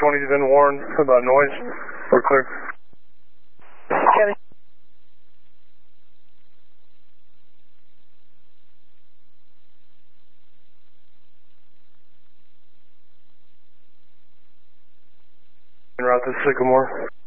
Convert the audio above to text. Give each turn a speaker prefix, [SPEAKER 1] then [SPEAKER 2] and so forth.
[SPEAKER 1] 20's been warned about noise. We're clear.
[SPEAKER 2] Kevin.
[SPEAKER 1] En route to Sycamore.